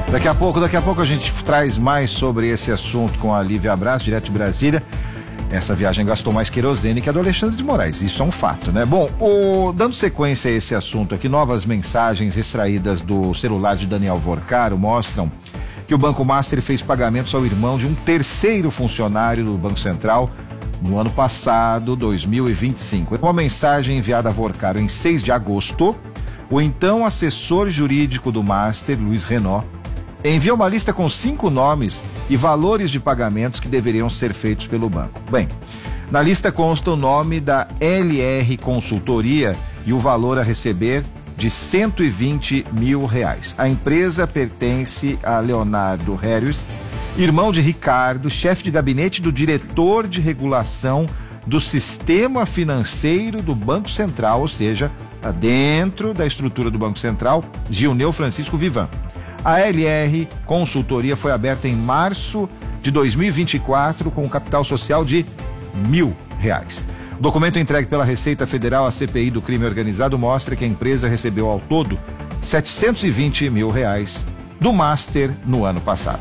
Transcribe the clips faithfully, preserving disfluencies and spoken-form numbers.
Daqui a pouco, daqui a pouco a gente traz mais sobre esse assunto com a Lívia Abraz, direto de Brasília. Essa viagem gastou mais querosene que a do Alexandre de Moraes, isso é um fato, né? Bom, o, dando sequência a esse assunto aqui, novas mensagens extraídas do celular de Daniel Vorcaro mostram que o Banco Master fez pagamentos ao irmão de um terceiro funcionário do Banco Central no ano passado, dois mil e vinte e cinco. Uma mensagem enviada a Vorcaro em seis de agosto, o então assessor jurídico do Master, Luiz Renault, envia uma lista com cinco nomes e valores de pagamentos que deveriam ser feitos pelo banco. Bem, na lista consta o nome da L R Consultoria e o valor a receber de cento e vinte mil reais. A empresa pertence a Leonardo Harris, irmão de Ricardo, chefe de gabinete do diretor de regulação do sistema financeiro do Banco Central, ou seja, dentro da estrutura do Banco Central, Gilneu Francisco Vivan. A L R Consultoria foi aberta em março de dois mil e vinte e quatro com um capital social de mil reais. O documento entregue pela Receita Federal à C P I do crime organizado mostra que a empresa recebeu ao todo setecentos e vinte mil reais do Master no ano passado.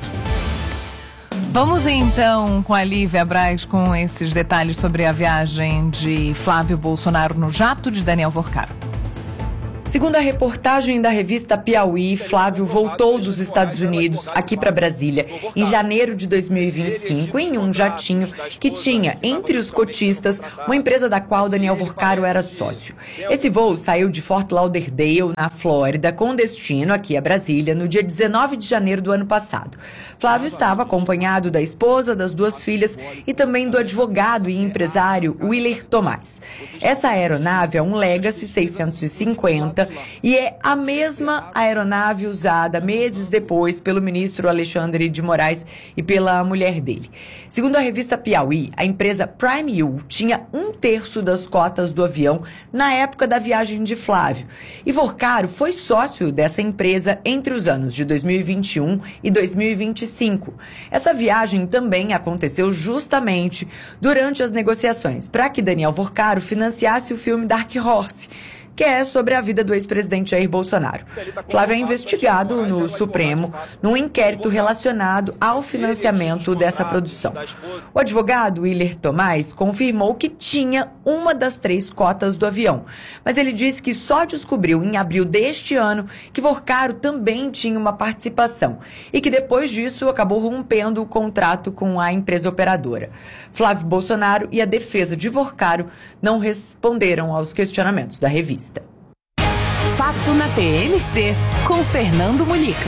Vamos então com a Lívia Abraz com esses detalhes sobre a viagem de Flávio Bolsonaro no jato de Daniel Vorcaro. Segundo a reportagem da revista Piauí, Flávio voltou dos Estados Unidos aqui para Brasília em janeiro de dois mil e vinte e cinco em um jatinho que tinha entre os cotistas uma empresa da qual Daniel Vorcaro era sócio. Esse voo saiu de Fort Lauderdale, na Flórida, com destino aqui a Brasília no dia dezenove de janeiro do ano passado. Flávio estava acompanhado da esposa, das duas filhas e também do advogado e empresário Willer Tomás. Essa aeronave é um Legacy seiscentos e cinquenta e é a mesma aeronave usada meses depois pelo ministro Alexandre de Moraes e pela mulher dele. Segundo a revista Piauí, a empresa Prime U tinha um terço das cotas do avião na época da viagem de Flávio. E Vorcaro foi sócio dessa empresa entre os anos de dois mil e vinte e um e dois mil e vinte e cinco. Essa viagem também aconteceu justamente durante as negociações para que Daniel Vorcaro financiasse o filme Dark Horse, que é sobre a vida do ex-presidente Jair Bolsonaro. Flávio é investigado no Supremo num inquérito relacionado ao financiamento dessa produção. O advogado Willer Tomás confirmou que tinha uma das três cotas do avião, mas ele disse que só descobriu em abril deste ano que Vorcaro também tinha uma participação e que depois disso acabou rompendo o contrato com a empresa operadora. Flávio Bolsonaro e a defesa de Vorcaro não responderam aos questionamentos da revista. Fato na T M C, com Fernando Mulica.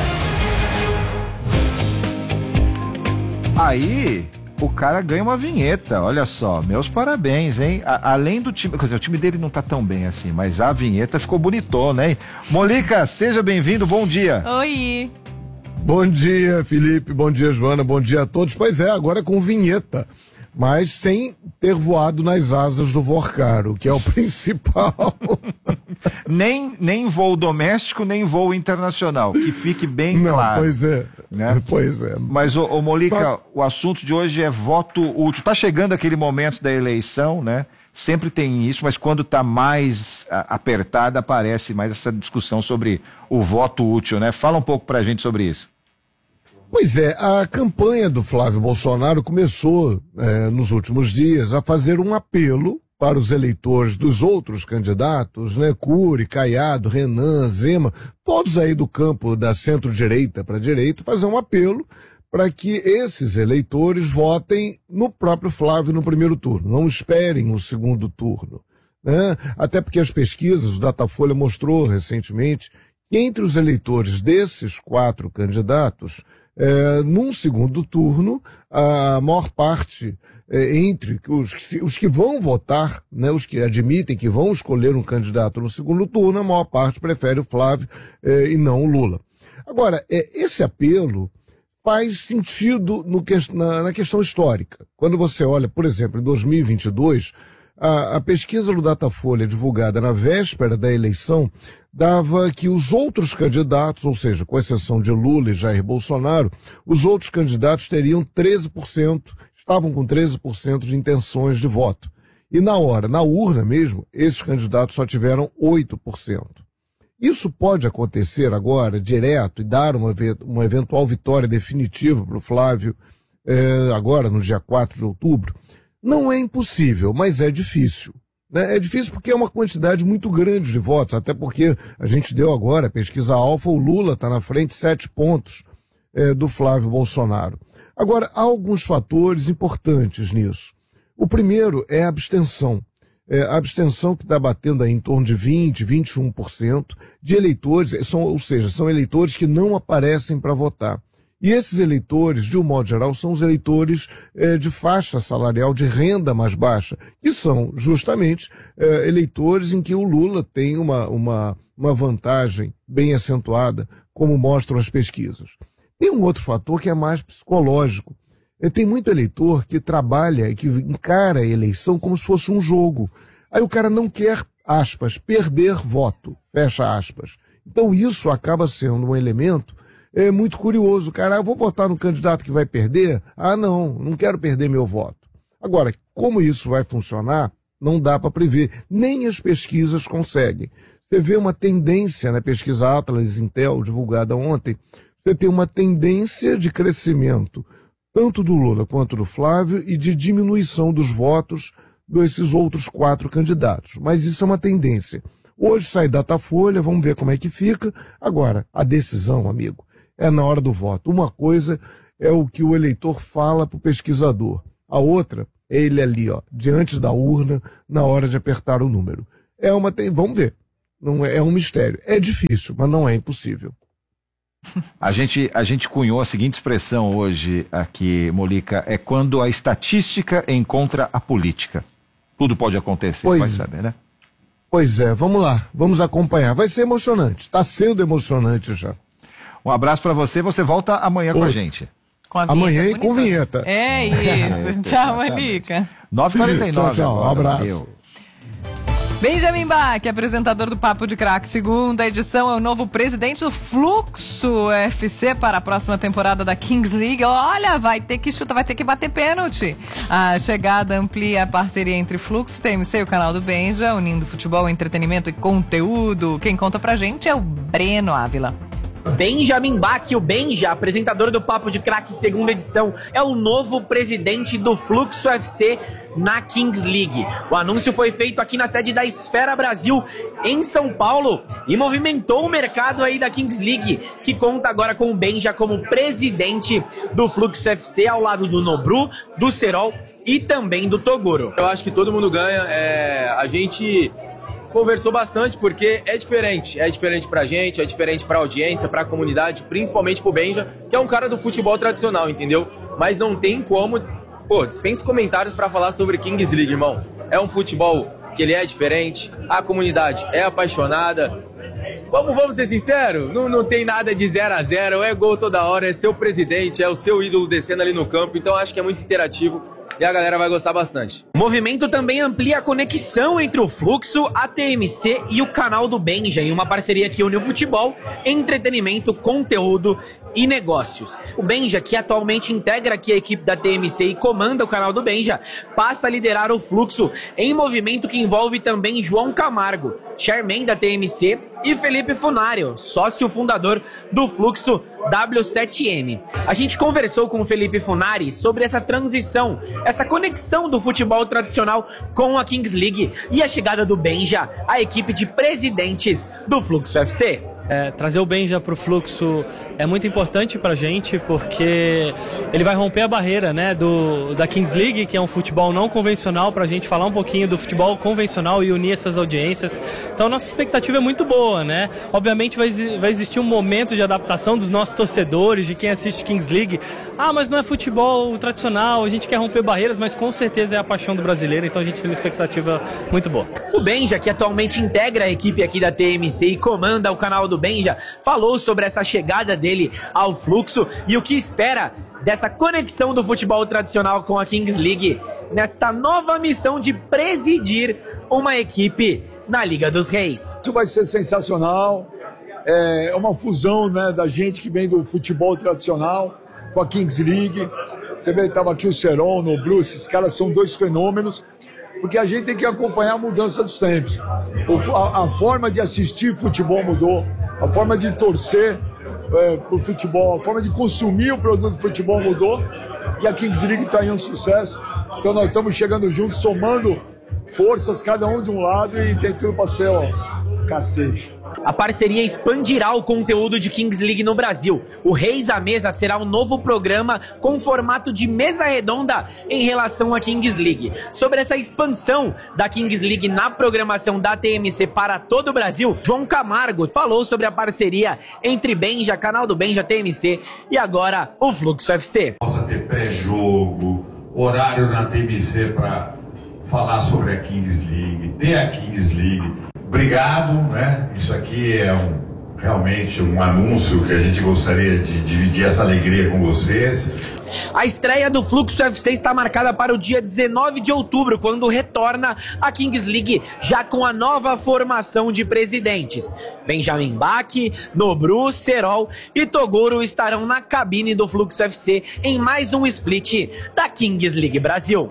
Aí, o cara ganha uma vinheta, olha só, meus parabéns, hein? A, além do time, quer dizer, o time dele não tá tão bem assim, mas a vinheta ficou bonitona, hein? Mulica, seja bem-vindo, bom dia. Oi. Bom dia, Felipe, bom dia, Joana, bom dia a todos. Pois é, agora com vinheta, mas sem ter voado nas asas do Vorcaro, que é o principal. nem, nem voo doméstico, nem voo internacional, que fique bem Não, claro. Pois é, né? pois é. Mas, ô, ô Mulica, Mas... o assunto de hoje é voto útil. Tá chegando aquele momento da eleição, né? Sempre tem isso, mas quando tá mais a, apertada, aparece mais essa discussão sobre o voto útil, né? Fala um pouco pra gente sobre isso. Pois é, a campanha do Flávio Bolsonaro começou é, nos últimos dias a fazer um apelo para os eleitores dos outros candidatos, né, Cury, Caiado, Renan, Zema, todos aí do campo da centro-direita para a direita, fazer um apelo para que esses eleitores votem no próprio Flávio no primeiro turno, não esperem o segundo turno, né? Até porque as pesquisas, o Datafolha mostrou recentemente que entre os eleitores desses quatro candidatos, É, num segundo turno, a maior parte, é, entre os, os que vão votar, né, os que admitem que vão escolher um candidato no segundo turno, a maior parte prefere o Flávio é, e não o Lula. Agora, é, esse apelo faz sentido no que, na, na questão histórica. Quando você olha, por exemplo, em dois mil e vinte e dois, a, a pesquisa do Datafolha divulgada na véspera da eleição dava que os outros candidatos, ou seja, com exceção de Lula e Jair Bolsonaro, os outros candidatos teriam treze por cento, estavam com treze por cento de intenções de voto. E na hora, na urna mesmo, esses candidatos só tiveram oito por cento. Isso pode acontecer agora, direto, e dar uma, uma eventual vitória definitiva para o Flávio, é, agora no dia quatro de outubro. Não é impossível, mas é difícil. Né? É difícil porque é uma quantidade muito grande de votos, até porque a gente deu agora a pesquisa alfa, o Lula está na frente, sete pontos é, do Flávio Bolsonaro. Agora, há alguns fatores importantes nisso. O primeiro é a abstenção. É, a abstenção que está batendo aí em torno de vinte, vinte e um por cento de eleitores, são, ou seja, são eleitores que não aparecem para votar. E esses eleitores, de um modo geral, são os eleitores é, de faixa salarial, de renda mais baixa, que são justamente é, eleitores em que o Lula tem uma, uma, uma vantagem bem acentuada, como mostram as pesquisas. Tem um outro fator que é mais psicológico. Tem muito eleitor que trabalha e que encara a eleição como se fosse um jogo. Aí o cara não quer, aspas, perder voto, fecha aspas. Então isso acaba sendo um elemento é, muito curioso. Cara, ah, vou votar no candidato que vai perder? Ah, não, não quero perder meu voto. Agora, como isso vai funcionar, não dá para prever. Nem as pesquisas conseguem. Você vê uma tendência na pesquisa Atlas Intel, divulgada ontem, você tem uma tendência de crescimento tanto do Lula quanto do Flávio, e de diminuição dos votos desses outros quatro candidatos. Mas isso é uma tendência. Hoje sai Datafolha, vamos ver como é que fica. Agora, a decisão, amigo, é na hora do voto. Uma coisa é o que o eleitor fala para o pesquisador. A outra é ele ali, ó, diante da urna, na hora de apertar o número. É uma, vamos ver. Não é, é um mistério. É difícil, mas não é impossível. A gente, a gente cunhou a seguinte expressão hoje aqui, Molica, é quando a estatística encontra a política. Tudo pode acontecer, pois, vai saber, né? Pois é, vamos lá, vamos acompanhar. Vai ser emocionante, está sendo emocionante já. Um abraço para você, você volta amanhã Oi. com a gente. Com a vinheta, amanhã e bonita. com vinheta. É isso, tchau, Molica. nove e quarenta e nove. Tchau, tchau, um abraço. Valeu. Benjamin Bach, apresentador do Papo de Craque, segunda edição, é o novo presidente do Fluxo F C para a próxima temporada da Kings League. Olha, vai ter que chutar, vai ter que bater pênalti. A chegada amplia a parceria entre Fluxo, T M C e o canal do Benja, unindo futebol, entretenimento e conteúdo. Quem conta pra gente é o Breno Ávila. Benjamin Bach, o Benja, apresentador do Papo de Craque segunda edição, é o novo presidente do Fluxo F C na Kings League. O anúncio foi feito aqui na sede da Esfera Brasil, em São Paulo, e movimentou o mercado aí da Kings League, que conta agora com o Benja como presidente do Fluxo F C, ao lado do Nobru, do Serol e também do Toguro. Eu acho que todo mundo ganha, é, a gente conversou bastante porque é diferente, é diferente pra gente, é diferente pra audiência, pra comunidade, principalmente pro Benja, que é um cara do futebol tradicional, entendeu? Mas não tem como, pô, dispensa comentários pra falar sobre Kings League, irmão. É um futebol que ele é diferente, a comunidade é apaixonada. Vamos, vamos ser sinceros, não, não tem nada de zero a zero, é gol toda hora, é seu presidente, é o seu ídolo descendo ali no campo, então acho que é muito interativo. E a galera vai gostar bastante. O movimento também amplia a conexão entre o Fluxo, a T M C e o canal do Benja, em uma parceria que une o futebol, entretenimento, conteúdo e negócios. O Benja, que atualmente integra aqui a equipe da T M C e comanda o canal do Benja, passa a liderar o Fluxo em movimento que envolve também João Camargo, chairman da T M C, e Felipe Funário, sócio fundador do Fluxo W sete M. A gente conversou com o Felipe Funari sobre essa transição, essa conexão do futebol tradicional com a Kings League e a chegada do Benja à equipe de presidentes do Fluxo F C. É, trazer o Benja para o Fluxo é muito importante para a gente, porque ele vai romper a barreira, né, do, da Kings League, que é um futebol não convencional, para a gente falar um pouquinho do futebol convencional e unir essas audiências. Então nossa expectativa é muito boa, né? Obviamente vai, vai existir um momento de adaptação dos nossos torcedores, de quem assiste Kings League. Ah, mas não é futebol tradicional, a gente quer romper barreiras, mas com certeza é a paixão do brasileiro, então a gente tem uma expectativa muito boa. O Benja, que atualmente integra a equipe aqui da T M C e comanda o canal do Benja, falou sobre essa chegada dele ao Fluxo e o que espera dessa conexão do futebol tradicional com a Kings League nesta nova missão de presidir uma equipe na Liga dos Reis. Isso vai ser sensacional, é uma fusão, né, da gente que vem do futebol tradicional com a Kings League. Você vê, estava aqui o Serol, o Nobru, esses caras são dois fenômenos. porque a gente tem que acompanhar a mudança dos tempos. O, a, a forma de assistir futebol mudou, a forma de torcer é, por futebol, a forma de consumir o produto de futebol mudou, e a Kings League está aí um sucesso. Então nós estamos chegando juntos, somando forças, cada um de um lado, e tem tudo para ser, ó, cacete. A parceria expandirá o conteúdo de Kings League no Brasil. O Reis à Mesa será um novo programa com formato de mesa redonda em relação à Kings League. Sobre essa expansão da Kings League na programação da T M C para todo o Brasil, João Camargo falou sobre a parceria entre Benja, canal do Benja, T M C e agora o Fluxo F C. Possa ter pré-jogo, horário na T M C para falar sobre a Kings League, ter a Kings League. Obrigado, né? Isso aqui é um, realmente um anúncio que a gente gostaria de dividir essa alegria com vocês. A estreia do Fluxo F C está marcada para o dia dezenove de outubro, quando retorna a Kings League, já com a nova formação de presidentes. Benjamin Bach, Nobru, Serol e Toguro estarão na cabine do Fluxo F C em mais um split da Kings League Brasil.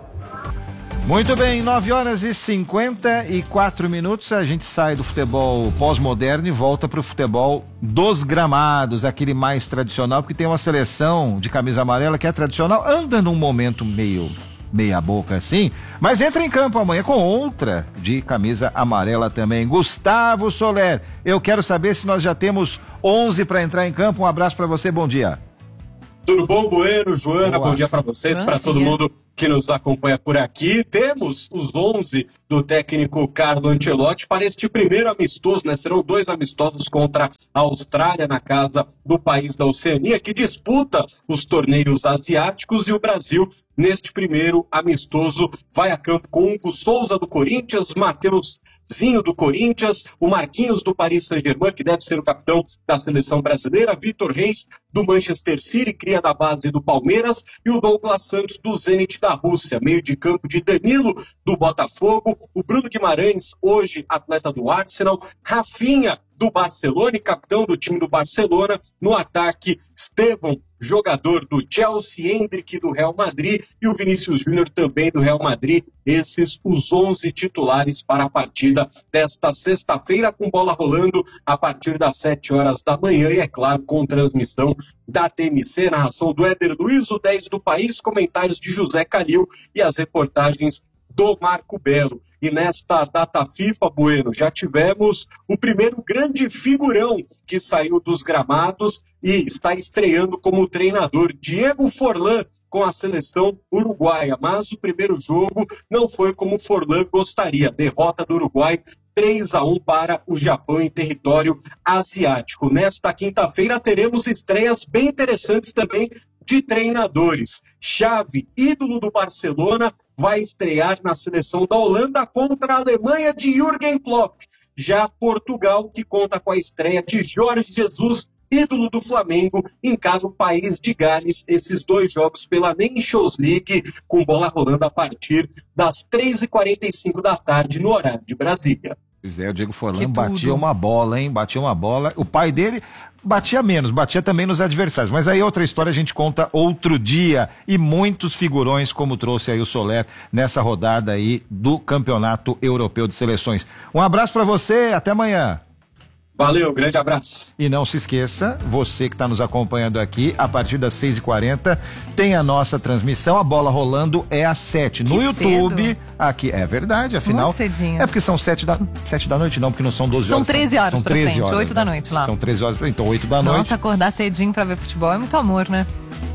Muito bem, nove horas e cinquenta e quatro minutos, a gente sai do futebol pós-moderno e volta para o futebol dos gramados, aquele mais tradicional, porque tem uma seleção de camisa amarela que é tradicional, anda num momento meio meia boca assim, mas entra em campo amanhã com outra de camisa amarela também. Gustavo Soler, eu quero saber se nós já temos onze para entrar em campo. Um abraço para você, bom dia. Tudo bom, Bueno, Joana? Boa. Bom dia para vocês, para todo mundo que nos acompanha por aqui. Temos os onze do técnico Carlo Ancelotti para este primeiro amistoso, né? Serão dois amistosos contra a Austrália na casa do país da Oceania, que disputa os torneios asiáticos, e o Brasil, neste primeiro amistoso, vai a campo com Hugo Souza do Corinthians, Matheus Zinho do Corinthians, o Marquinhos do Paris Saint-Germain, que deve ser o capitão da seleção brasileira, Vitor Reis do Manchester City, cria da base do Palmeiras, e o Douglas Santos do Zenit da Rússia, meio de campo de Danilo do Botafogo, o Bruno Guimarães, hoje atleta do Arsenal, Rafinha do Barcelona e capitão do time do Barcelona, no ataque Estevão, jogador do Chelsea, Hendrick do Real Madrid e o Vinícius Júnior também do Real Madrid. Esses os onze titulares para a partida desta sexta-feira, com bola rolando a partir das sete horas da manhã e, é claro, com transmissão da T M C, narração do Éder Luiz, o dez do País, comentários de José Calil e as reportagens do Marco Belo. E nesta data FIFA, Bueno, já tivemos o primeiro grande figurão que saiu dos gramados e está estreando como treinador, Diego Forlán, com a seleção uruguaia. Mas o primeiro jogo não foi como Forlán gostaria. Derrota do Uruguai três a um para o Japão em território asiático. Nesta quinta-feira teremos estreias bem interessantes também de treinadores. Xavi, ídolo do Barcelona, vai estrear na seleção da Holanda contra a Alemanha de Jürgen Klopp. Já Portugal, que conta com a estreia de Jorge Jesus, ídolo do Flamengo, encara o país de Gales. Esses dois jogos pela Nations League, com bola rolando a partir das três e quarenta e cinco da tarde no horário de Brasília. Pois é, o Diego Forlán batia uma bola, hein? Batia uma bola. O pai dele batia menos, batia também nos adversários. Mas aí outra história a gente conta outro dia. E muitos figurões, como trouxe aí o Soler nessa rodada aí do Campeonato Europeu de Seleções. Um abraço para você, até amanhã. Valeu, grande abraço. E não se esqueça, você que está nos acompanhando aqui, a partir das seis e quarenta, tem a nossa transmissão, a bola rolando é às sete. No YouTube, cedo. Aqui, é verdade, afinal. Muito cedinho. É porque são sete da, sete da noite, não, porque não são doze horas. São treze horas são pra treze frente, horas, oito né? da noite lá. São treze horas, então oito da noite. Nossa, acordar cedinho pra ver futebol é muito amor, né?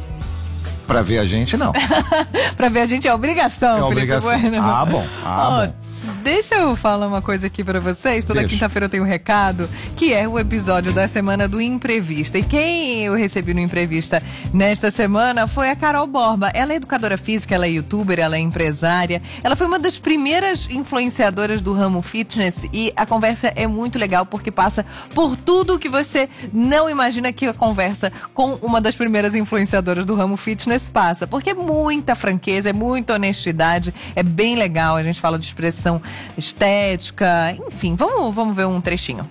Pra ver a gente, não. Pra ver a gente é obrigação, é Felipe obrigação. Bueno. Ah, bom, ah, oh, bom. Deixa eu falar uma coisa aqui pra vocês. Toda quinta-feira eu tenho um recado, que é o episódio da semana do Imprevista. E quem eu recebi no Imprevista nesta semana foi a Carol Borba. Ela é educadora física, ela é youtuber, ela é empresária. Ela foi uma das primeiras influenciadoras do ramo fitness e a conversa é muito legal porque passa por tudo que você não imagina que a conversa com uma das primeiras influenciadoras do ramo fitness passa. Porque é muita franqueza, é muita honestidade, é bem legal. A gente fala de expressão estética, enfim, vamos, vamos ver um trechinho.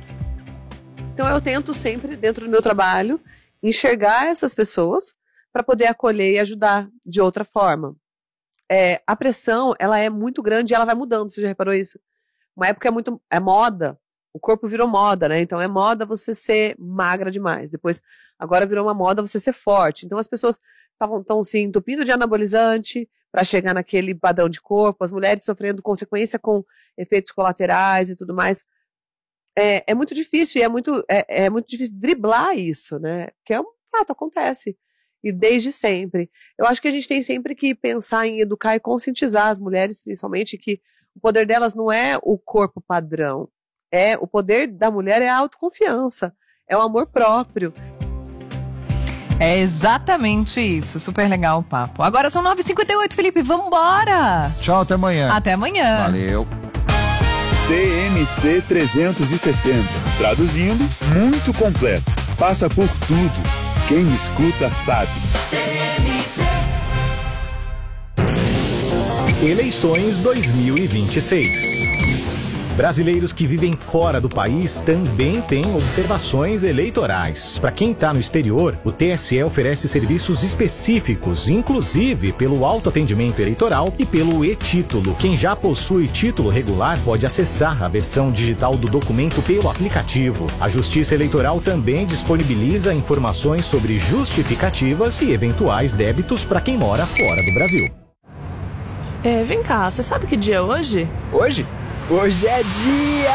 Então eu tento sempre, dentro do meu trabalho, enxergar essas pessoas para poder acolher e ajudar de outra forma. é, a pressão, ela é muito grande e ela vai mudando, você já reparou isso? Uma época é muito, é moda, o corpo virou moda, né? Então é moda você ser magra demais. Depois, agora virou uma moda você ser forte. Então as pessoas estavam se entupindo de anabolizante para chegar naquele padrão de corpo, as mulheres sofrendo consequência com efeitos colaterais e tudo mais. É, é muito difícil, e é muito, é, é muito difícil driblar isso, né? Que é um fato, acontece. E desde sempre. Eu acho que a gente tem sempre que pensar em educar e conscientizar as mulheres, principalmente, que o poder delas não é o corpo padrão. É, o poder da mulher é a autoconfiança, é o amor próprio. É exatamente isso. Super legal o papo. Agora são nove e cinquenta e oito, Felipe. Vambora! Tchau, até amanhã. Até amanhã. Valeu. T M C trezentos e sessenta. Traduzindo, muito completo. Passa por tudo. Quem escuta sabe. Eleições dois mil e vinte e seis. Brasileiros que vivem fora do país também têm observações eleitorais. Para quem está no exterior, o T S E oferece serviços específicos, inclusive pelo autoatendimento eleitoral e pelo e-título. Quem já possui título regular pode acessar a versão digital do documento pelo aplicativo. A Justiça Eleitoral também disponibiliza informações sobre justificativas e eventuais débitos para quem mora fora do Brasil. É, vem cá, você sabe que dia é hoje? Hoje? Hoje é dia